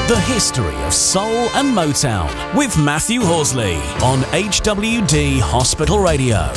The history of soul and Motown with Matthew Horsley on HWD Hospital Radio.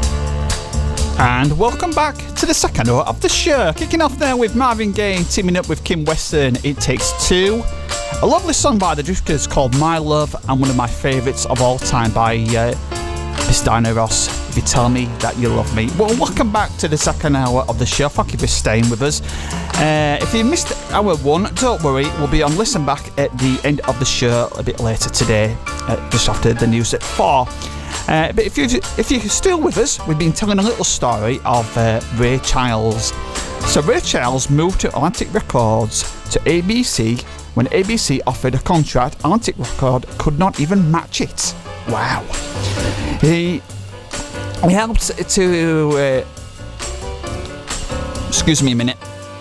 And welcome back to the second hour of the show. Kicking off there with Marvin Gaye teaming up with Kim Weston, It Takes Two. A lovely song by the Drifters called My Love, and one of my favourites of all time by Miss Diana Ross, If You Tell Me That You Love Me. Well, welcome back to the second hour of the show. Thank you for staying with us. If you missed hour one, don't worry, we'll be on Listen Back at the end of the show a bit later today, just after the news at 4. But if you're still with us, we've been telling a little story of Ray Charles. So Ray Charles moved to Atlantic Records to ABC when ABC offered a contract. Atlantic Record could not even match it. Wow. He helped to... excuse me a minute.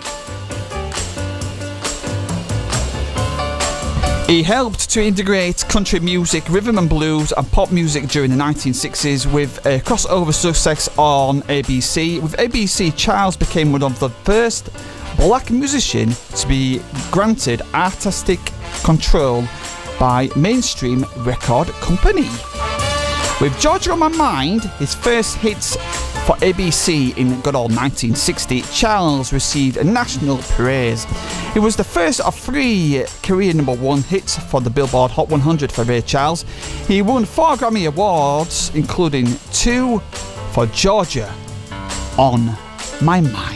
He helped to integrate country music, rhythm and blues and pop music during the 1960s with a crossover success on ABC. With ABC, Charles became one of the first black musicians to be granted artistic control by mainstream record company. With Georgia on My Mind, his first hits for ABC in good old 1960, Charles received national praise. It was the first of 3 career #1 hits for the Billboard Hot 100 for Ray Charles. He won 4 Grammy Awards, including 2 for Georgia on My Mind.